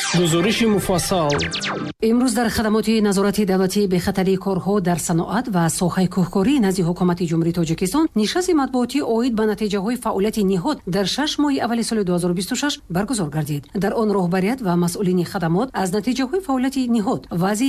гузориши муфассал. имрӯз дар хадамоти назорати давлатии бехатарии корҳо дар саноат ва соҳаи кӯҳкорӣ назди ҳукумати ҷумҳурии Тоҷикистон нишасти матбуотӣ оид ба натиҷаҳои фаъолияти ниҳод дар 6 моҳи аввали соли 2026 баргузор гардид. дар он роҳбарият ва масъулини хадамот аз натиҷаҳои фаъолияти ниҳод, вазъи